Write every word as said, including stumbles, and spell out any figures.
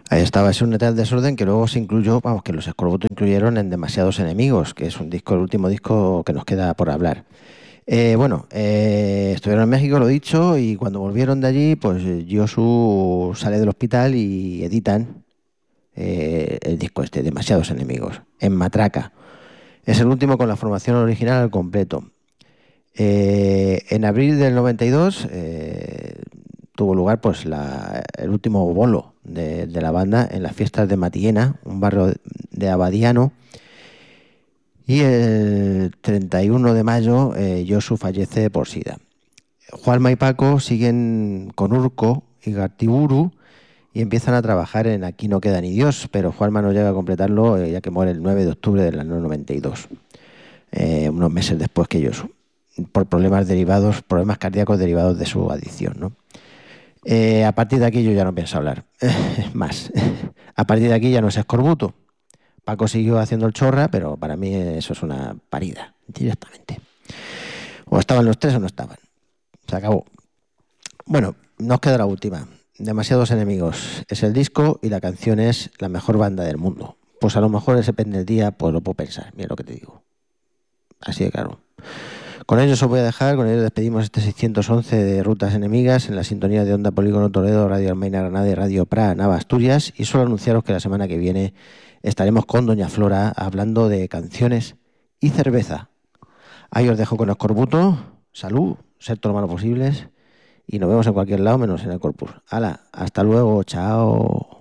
Ahí estaba, es un Eterno Desorden que luego se incluyó, vamos, que los Escorbuto incluyeron en Demasiados Enemigos, que es un disco, el último disco que nos queda por hablar. Eh, bueno, eh, estuvieron en México, lo he dicho, y cuando volvieron de allí, pues Yosu sale del hospital y editan eh, el disco este, Demasiados Enemigos, en Matraca. Es el último con la formación original al completo. Eh, en abril del noventa y dos eh, tuvo lugar pues la- el último bolo de, de la banda en las fiestas de Matiena, un barrio de Abadiano, y el treinta y uno de mayo eh, Josu fallece por SIDA. Juanma y Paco siguen con Urco y Gartiburu y empiezan a trabajar en Aquí no queda ni Dios, pero Juanma no llega a completarlo eh, ya que muere el nueve de octubre del año noventa y dos, eh, unos meses después que Josu, por problemas derivados, problemas cardíacos derivados de su adicción, ¿no? Eh, a partir de aquí yo ya no pienso hablar más. A partir de aquí ya no es escorbuto. Paco siguió haciendo el chorra, pero para mí eso es una parida, directamente. O estaban los tres o no estaban. Se acabó. Bueno, nos queda la última. Demasiados enemigos. Es el disco y la canción es la mejor banda del mundo. Pues a lo mejor ese depende del día, pues lo puedo pensar. Mira lo que te digo. Así de claro. Con ello os voy a dejar, con ello despedimos este seiscientos once de Rutas Enemigas en la sintonía de Onda Polígono Toledo, Radio Almeina Granada y Radio Pra Nava Asturias, y solo anunciaros que la semana que viene estaremos con Doña Flora hablando de canciones y cerveza. Ahí os dejo con Escorbuto, salud, ser todo lo malo posibles y nos vemos en cualquier lado menos en el Corpus. Hala, hasta luego, chao.